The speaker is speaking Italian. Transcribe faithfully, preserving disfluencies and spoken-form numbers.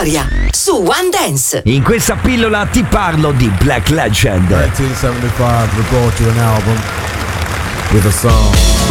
storia su One Dance. In questa pillola ti parlo di Black Legend. nineteen seventy-five recorded an album with a song